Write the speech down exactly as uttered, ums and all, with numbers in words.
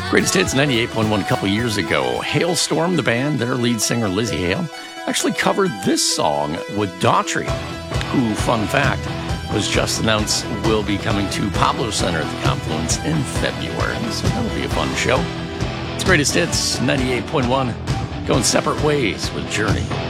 Greatest Hits ninety-eight point one a couple years ago. Hailstorm, the band, their lead singer Lizzie Hale, actually covered this song with Daughtry, who, fun fact, was just announced will be coming to Pablo Center at the Confluence in February. So that'll be a fun show. It's Greatest Hits ninety-eight point one, going separate ways with Journey.